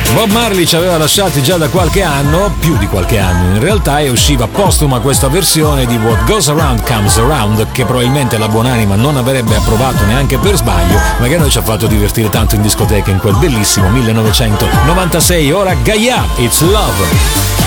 Bob Marley ci aveva lasciati già da qualche anno, più di qualche anno in realtà, e usciva postuma questa versione di What Goes Around Comes Around, che probabilmente la buonanima non avrebbe approvato neanche per sbaglio, ma che a noi ci ha fatto divertire tanto in discoteca in quel bellissimo 1996. Ora Gaia, It's Love.